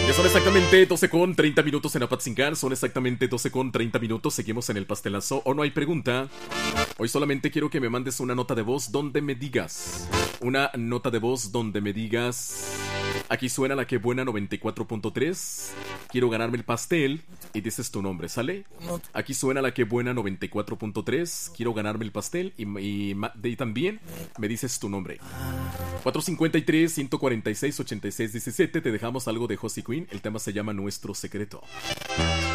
Ya son exactamente 12 con 30 minutos en Apatzingán. Son exactamente 12 con 30 minutos. Seguimos en el pastelazo. O no hay pregunta. Hoy solamente quiero que me mandes una nota de voz donde me digas. Una nota de voz donde me digas. Aquí suena la que buena 94.3. Quiero ganarme el pastel. Y dices tu nombre, ¿sale? Aquí suena la que buena 94.3. Quiero ganarme el pastel. Y también me dices tu nombre. 453-146-8617. Te dejamos algo de Josie Queen. El tema se llama Nuestro Secreto.